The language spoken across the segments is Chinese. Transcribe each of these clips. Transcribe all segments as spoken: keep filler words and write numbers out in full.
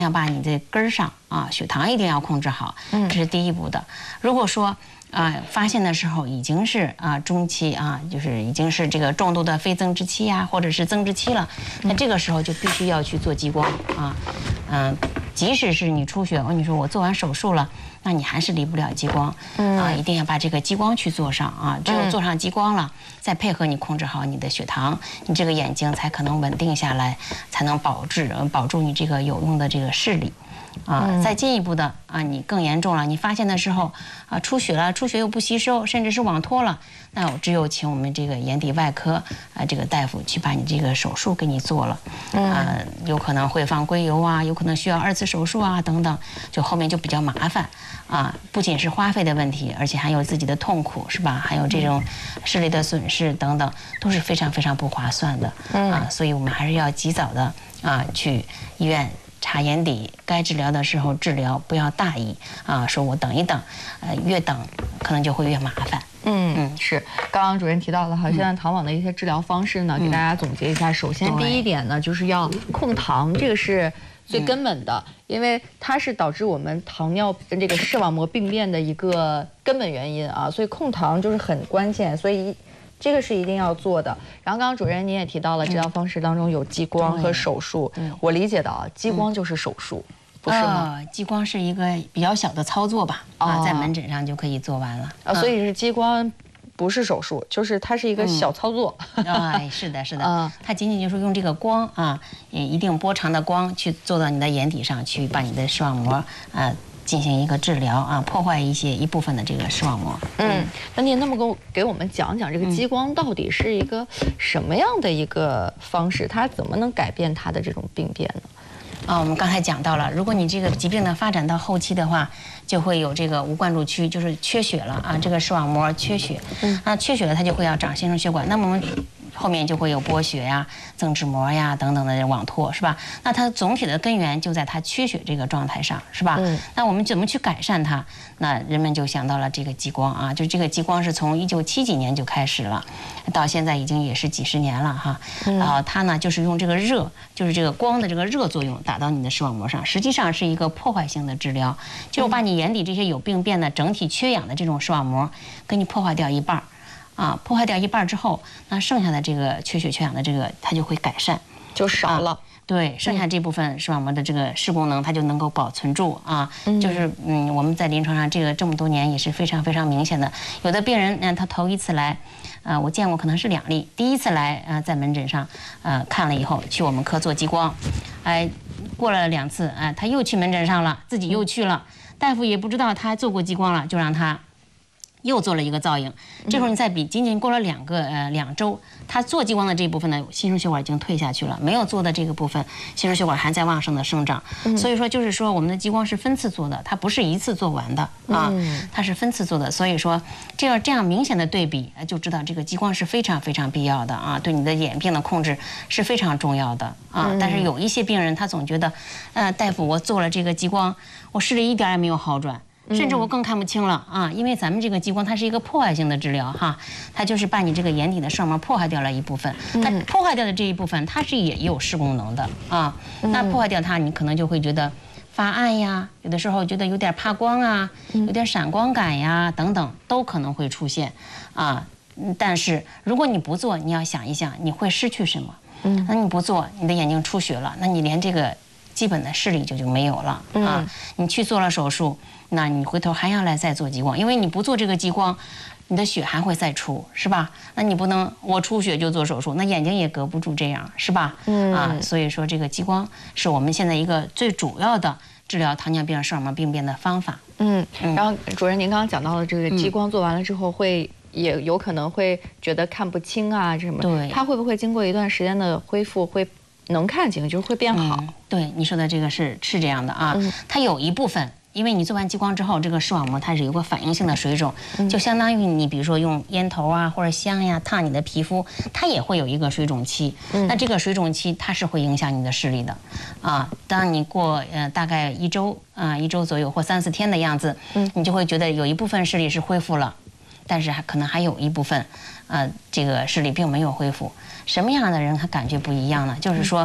要把你的根儿上啊，血糖一定要控制好，这是第一步的。如果说啊、呃，发现的时候已经是啊、呃、中期啊，就是已经是这个重度的非增殖期呀、啊，或者是增殖期了，那这个时候就必须要去做激光啊，嗯、呃，即使是你出血，我跟你说我做完手术了，那你还是离不了激光，啊，一定要把这个激光去做上啊，只有做上激光了，再配合你控制好你的血糖，你这个眼睛才可能稳定下来，才能保质保住你这个有用的这个视力。啊，再进一步的啊，你更严重了，你发现的时候啊出血了，出血又不吸收，甚至是网脱了，那我只有请我们这个眼底外科啊这个大夫去把你这个手术给你做了，啊，有可能会放硅油啊，有可能需要二次手术啊等等，就后面就比较麻烦啊，不仅是花费的问题，而且还有自己的痛苦是吧？还有这种视力的损失等等，都是非常非常不划算的啊，所以我们还是要及早的啊去医院查眼底，该治疗的时候治疗，不要大意啊！说我等一等，呃，越等可能就会越麻烦。 嗯嗯，是。刚刚主任提到了哈，现在糖网的一些治疗方式呢，给大家总结一下。首先，第一点呢，就是要控糖，这个是最根本的，因为它是导致我们糖尿跟这个视网膜病变的一个根本原因啊，所以控糖就是很关键，所以。这个是一定要做的。然后刚刚主任您也提到了治疗方式当中有激光和手术，我理解到啊，激光就是手术，不是吗？ 呃，激光是一个比较小的操作吧，啊，在门诊上就可以做完了。 啊，所以是激光。不是手术，就是它是一个小操作。 哎，是的，是的，它仅仅就是用这个光啊，一定波长的光去做到你的眼底上，去把你的视网膜啊进行一个治疗啊，破坏一些一部分的这个视网膜。 嗯，那您能不能给我们讲讲这个激光到底是一个什么样的一个方式？它怎么能改变它的这种病变呢？ 啊，我们刚才讲到了，如果你这个疾病呢发展到后期的话，就会有这个无冠状区，就是缺血了啊，这个视网膜缺血，啊，缺血了它就会要长新生血管，那么我们后面就会有剥血呀、增殖膜呀等等的网脱，是吧？那它总体的根源就在它缺血这个状态上，是吧？嗯。那我们怎么去改善它？那人们就想到了这个激光啊，就这个激光是从一九七几年就开始了，到现在已经也是几十年了哈。然后它呢就是用这个热，就是这个光的这个热作用打到你的视网膜上，实际上是一个破坏性的治疗，就是把你眼底这些有病变的、整体缺氧的这种视网膜给你破坏掉一半儿。啊，破坏掉一半之后，那剩下的这个缺血缺氧的这个，它就会改善， 就少了。 啊、对，剩下这部分视网膜的这个视功能，它就能够保存住啊。嗯、就是嗯，我们在临床上这个这么多年也是非常非常明显的。有的病人，嗯，他头一次来，呃，我见过可能是两例，第一次来，呃，在门诊上，呃，看了以后去我们科做激光，哎、呃，过了两次，哎、呃，他又去门诊上了，自己又去了，大夫也不知道他做过激光了，就让他。又做了一个造影，这会儿你再比，仅仅过了两个呃两周，他做激光的这一部分呢，新生血管已经退下去了，没有做的这个部分，新生血管还在旺盛的生长，嗯、所以说就是说我们的激光是分次做的，它不是一次做完的啊，嗯、它是分次做的，所以说这样这样明显的对比，就知道这个激光是非常非常必要的啊，对你的眼病的控制是非常重要的啊。嗯、但是有一些病人他总觉得，呃，大夫我做了这个激光，我视力一点也没有好转。甚至我更看不清了啊，因为咱们这个激光它是一个破坏性的治疗哈，它就是把你这个眼底的视网膜破坏掉了一部分，它破坏掉的这一部分它是也有视功能的啊，那破坏掉它，你可能就会觉得发暗呀，有的时候觉得有点怕光啊，有点闪光感呀等等都可能会出现啊，但是如果你不做，你要想一想你会失去什么？嗯，那你不做，你的眼睛出血了，那你连这个基本的视力就就没有了啊，你去做了手术。那你回头还要来再做激光，因为你不做这个激光，你的血还会再出，是吧？那你不能我出血就做手术，那眼睛也隔不住这样，是吧？嗯啊，所以说这个激光是我们现在一个最主要的治疗糖尿病视网膜病变的方法。 嗯，然后主任您刚刚讲到了这个激光做完了之后会。也有可能会觉得看不清啊，这什么？ 对， 它会不会经过一段时间的恢复，会能看清，就是会变好？ 嗯、对，你说的这个是是这样的啊，嗯、它有一部分。因为你做完激光之后，这个视网膜它是有个反应性的水肿，就相当于你比如说用烟头啊或者香呀烫你的皮肤，它也会有一个水肿期。那这个水肿期它是会影响你的视力的，啊，当你过呃大概一周啊一周左右或三四天的样子，你就会觉得有一部分视力是恢复了，但是还可能还有一部分，呃这个视力并没有恢复。什么样的人他感觉不一样呢？就是说，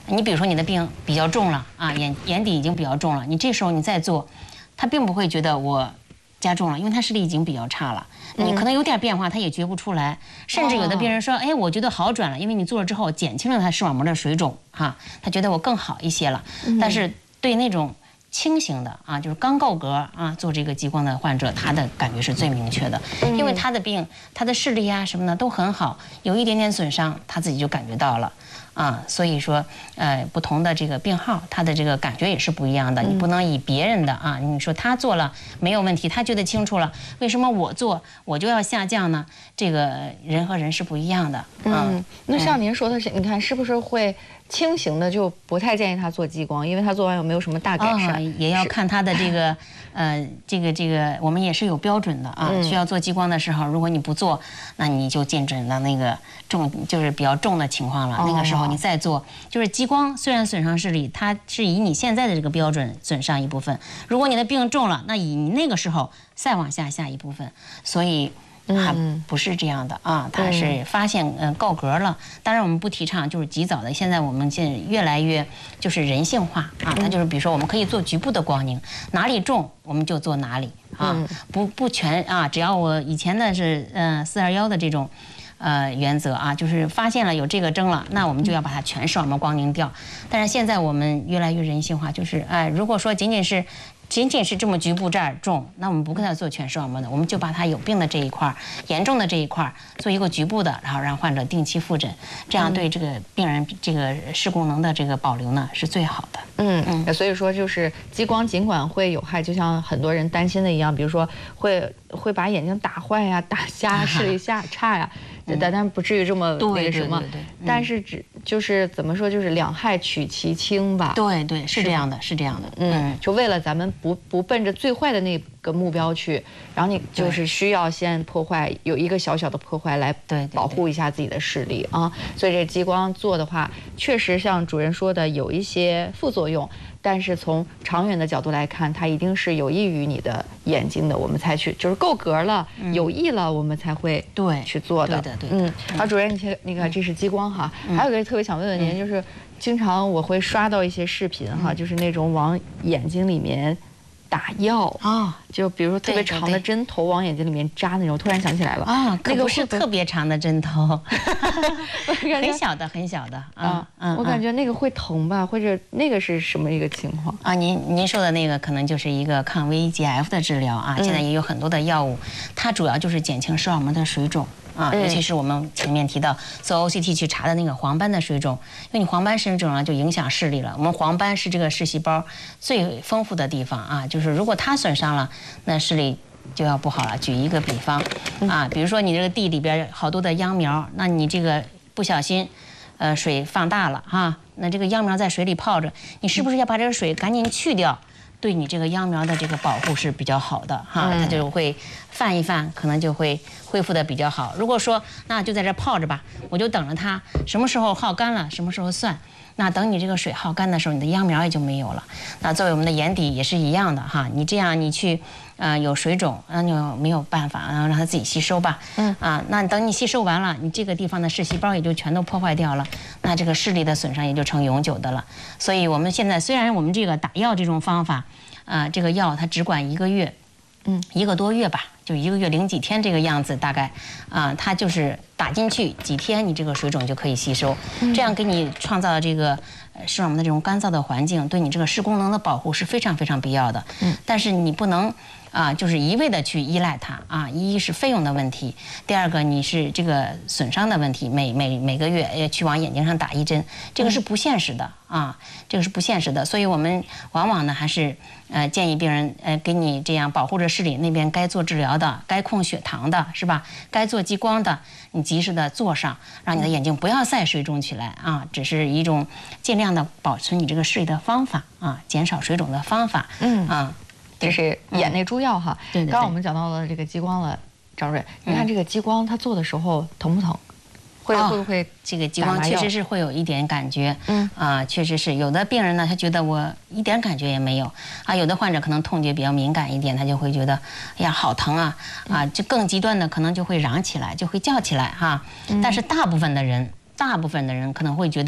你比如说你的病比较重了啊，眼眼底已经比较重了，你这时候你再做，他并不会觉得我加重了，因为他视力已经比较差了。你可能有点变化，他也觉不出来。甚至有的病人说，哎，我觉得好转了，因为你做了之后减轻了他视网膜的水肿哈，他觉得我更好一些了。但是对那种轻型的啊，就是刚够格啊，做这个激光的患者，他的感觉是最明确的，因为他的病，他的视力啊什么的都很好，有一点点损伤，他自己就感觉到了。啊，所以说，呃，不同的这个病号，他的这个感觉也是不一样的。你不能以别人的啊，你说他做了没有问题，他觉得清楚了，为什么我做我就要下降呢？这个人和人是不一样的。 嗯，那像您说的是，你看是不是会轻型的就不太建议他做激光，因为他做完有没有什么大改善？ 哦、也要看他的这个，呃，这个这个，我们也是有标准的啊。需要做激光的时候，如果你不做，那你就进诊到那个重，就是比较重的情况了。那个时候你再做，就是激光虽然损伤视力，它是以你现在的这个标准损伤一部分。如果你的病重了，那以你那个时候再往下下一部分。所以。还不是这样的啊，它是发现嗯够格了。当然我们不提倡就是及早的，现在我们现在越来越就是人性化啊，它就是比如说我们可以做局部的光凝，哪里重我们就做哪里啊，不不全啊，只要我以前的是嗯四二幺的这种。呃，原则啊，就是发现了有这个征了，那我们就要把它全视网膜光凝掉。但是现在我们越来越人性化，就是哎，如果说仅仅是仅仅是这么局部这儿重，那我们不给他做全视网膜的，我们就把他有病的这一块、严重的这一块做一个局部的，然后让患者定期复诊，这样对这个病人这个视功能的这个保留呢是最好的。 嗯嗯，所以说就是激光尽管会有害，就像很多人担心的一样，比如说会会把眼睛打坏呀、打瞎、视力下差呀。但但不至于这么那个什么，但是只就是怎么说，就是两害取其轻吧。 对对，是这样的，是这样的。 嗯，就为了咱们不不奔着最坏的那个目标去，然后你就是需要先破坏，有一个小小的破坏来保护一下自己的视力啊。所以这激光做的话，确实像主任说的有一些副作用。但是从长远的角度来看，它一定是有益于你的眼睛的，我们才去就是够格了、嗯、有益了，我们才会对去做的。 对的，对的。 嗯，好，主任，你那个这是激光哈，嗯、还有一个特别想问问您，就是经常我会刷到一些视频哈，嗯、就是那种往眼睛里面打药啊、哦，就比如说特别长的针头往眼睛里面扎那种。突然想起来了啊，那个不是特别长的针头，很小的很小的啊。 嗯，我感觉那个会疼吧，或者那个是什么一个情况啊？您您说的那个可能就是一个抗 V E G F 的治疗啊，现在也有很多的药物，它主要就是减轻视网膜的水肿。啊，尤其是我们前面提到做 O C T 去查的那个黄斑的水肿，因为你黄斑水肿了就影响视力了。我们黄斑是这个视细胞最丰富的地方啊，就是如果它损伤了，那视力就要不好了。举一个比方啊，比如说你这个地里边好多的秧苗，那你这个不小心，呃，水放大了哈，那这个秧苗在水里泡着，你是不是要把这个水赶紧去掉？对你这个秧苗的这个保护是比较好的哈，它就会泛一泛，可能就会恢复的比较好。如果说那就在这泡着吧，我就等着它什么时候耗干了，什么时候算。那等你这个水耗干的时候，你的秧苗也就没有了。那作为我们的眼底也是一样的哈，你这样你去，呃，有水肿，那就没有办法，然后让它自己吸收吧。嗯啊，那等你吸收完了，你这个地方的视细胞也就全都破坏掉了，那这个视力的损伤也就成永久的了。所以我们现在虽然我们这个打药这种方法，啊，这个药它只管一个月，嗯，一个多月吧。就一个月零几天这个样子，大概啊，它就是打进去几天，你这个水肿就可以吸收，这样给你创造这个视网膜的这种干燥的环境，对你这个视功能的保护是非常非常必要的。嗯，但是你不能啊，就是一味的去依赖它啊，一是费用的问题，第二个你是这个损伤的问题，每每每个月要去往眼睛上打一针，这个是不现实的啊，这个是不现实的，所以我们往往呢还是呃建议病人呃给你这样保护着视力，那边该做治疗的，该控血糖的是吧？该做激光的，你及时的做上，让你的眼睛不要再水肿起来啊！只是一种尽量的保存你这个视力的方法啊，减少水肿的方法。嗯啊， 这是眼内注药哈。 对对对。 刚刚我们讲到了这个激光了，张主任，你看这个激光它做的时候疼不疼？会会不会？ 这个激光确实是会有一点感觉，嗯啊，确实是有的病人呢，他觉得我一点感觉也没有啊，有的患者可能痛觉比较敏感一点，他就会觉得，哎呀好疼啊啊，就更极端的可能就会嚷起来，就会叫起来哈。但是大部分的人，大部分的人可能会觉得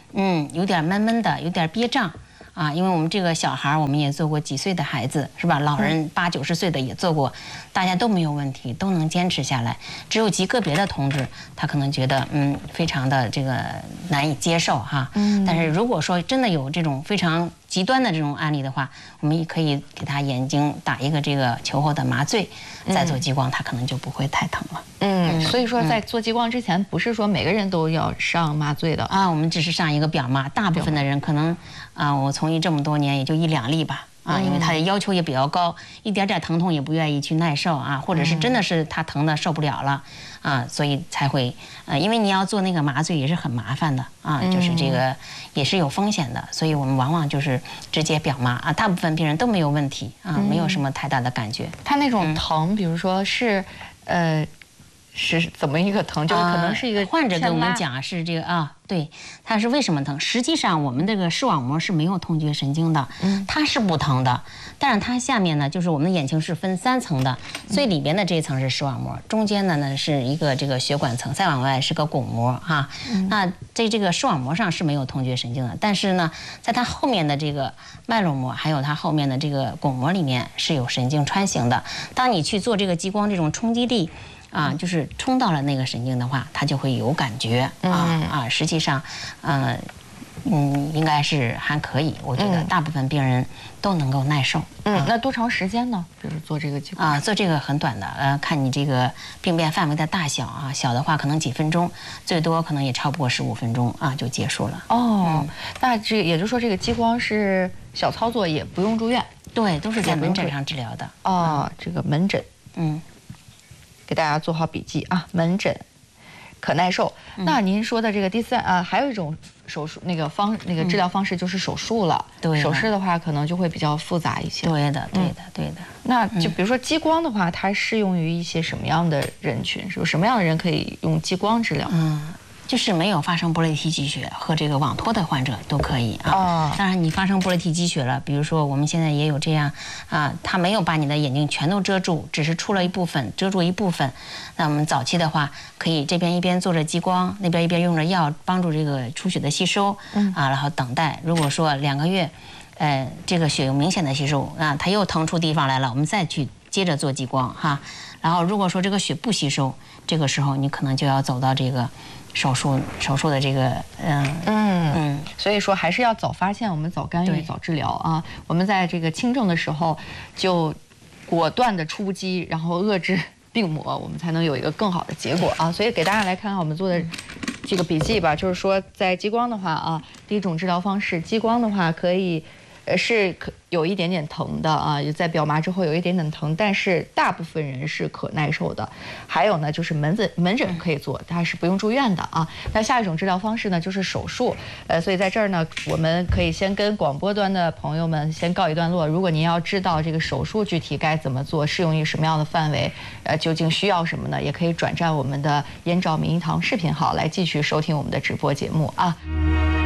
嗯，有点闷闷的，有点憋胀。啊，因为我们这个小孩儿，我们也做过几岁的孩子，是吧？老人八九十岁的也做过，大家都没有问题，都能坚持下来。只有极个别的同志，他可能觉得嗯，非常的这个难以接受哈。嗯。但是如果说真的有这种非常极端的这种案例的话，我们也可以给他眼睛打一个这个球后的麻醉，再做激光，他可能就不会太疼了。 嗯，所以说在做激光之前，不是说每个人都要上麻醉的啊，我们只是上一个表麻，大部分的人可能啊，我从医这么多年也就一两例吧。啊，因为他的要求也比较高，一点点疼痛也不愿意去耐受啊，或者是真的是他疼的受不了了啊，所以才会呃，因为你要做那个麻醉也是很麻烦的啊，就是这个也是有风险的，所以我们往往就是直接表麻啊，大部分病人都没有问题啊，没有什么太大的感觉。 他那种疼，比如说是呃。是怎么一个疼？就是可能是一个患者跟我们讲是这个啊，对，他是为什么疼？实际上我们这个视网膜是没有痛觉神经的，嗯，它是不疼的，但是它下面呢，就是我们的眼球是分三层的，最里边的这一层是视网膜，中间的呢是一个这个血管层，再往外是个巩膜哈。那在这个视网膜上是没有痛觉神经的，但是呢，在它后面的这个脉络膜还有它后面的这个巩膜里面是有神经穿行的。当你去做这个激光这种冲击力。啊，就是冲到了那个神经的话，它就会有感觉啊啊，实际上，呃，嗯，应该是还可以，我觉得大部分病人都能够耐受。 嗯，那多长时间呢？就是做这个激光啊，做这个很短的，呃，看你这个病变范围的大小啊，小的话可能几分钟，最多可能也超不过十五分钟啊，就结束了。 哦，那这也就是说，这个激光是小操作，也不用住院？ 对，都是在门诊上治疗的。 哦，这个门诊，嗯。给大家做好笔记啊，门诊可耐受。嗯、那您说的这个第三啊，还有一种手术那个方那个治疗方式就是手术了。对、嗯，手术的话可能就会比较复杂一些。 对的，对的，对的。 那就比如说激光的话，它适用于一些什么样的人群？是什么样的人可以用激光治疗？ 嗯。就是没有发生玻璃体积血和这个网脱的患者都可以啊。哦。当然，你发生玻璃体积血了，比如说我们现在也有这样啊，他没有把你的眼睛全都遮住，只是出了一部分，遮住一部分。那我们早期的话，可以这边一边做着激光，那边一边用着药帮助这个出血的吸收，嗯啊，然后等待。如果说两个月，呃，这个血有明显的吸收啊，它又腾出地方来了，我们再去接着做激光哈。然后如果说这个血不吸收，这个时候你可能就要走到这个。手术手术的这个嗯嗯嗯，所以说还是要早发现，我们早干预、早治疗啊。我们在这个轻症的时候就果断的出击，然后遏制病魔，我们才能有一个更好的结果啊。所以给大家来看看我们做的这个笔记吧，就是说在激光的话啊，第一种治疗方式，激光的话可以。呃，是可有一点点疼的啊，在表麻之后有一点点疼，但是大部分人是可耐受的。还有呢，就是门诊门诊可以做，它是不用住院的啊。那下一种治疗方式呢，就是手术。呃，所以在这儿呢，我们可以先跟广播端的朋友们先告一段落。如果您要知道这个手术具体该怎么做，适用于什么样的范围，呃，究竟需要什么呢？也可以转战我们的燕赵名医堂视频号来继续收听我们的直播节目啊。